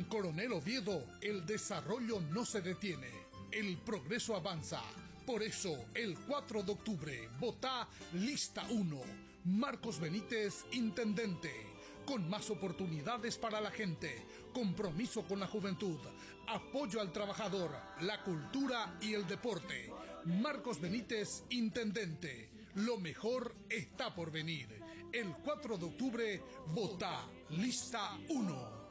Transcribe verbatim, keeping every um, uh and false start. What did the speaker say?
En Coronel Oviedo, el desarrollo no se detiene, el progreso avanza. Por eso, el cuatro de octubre, votá Lista uno. Marcos Benítez, intendente. Con más oportunidades para la gente, compromiso con la juventud, apoyo al trabajador, la cultura y el deporte. Marcos Benítez, intendente. Lo mejor está por venir. El cuatro de octubre, votá Lista uno.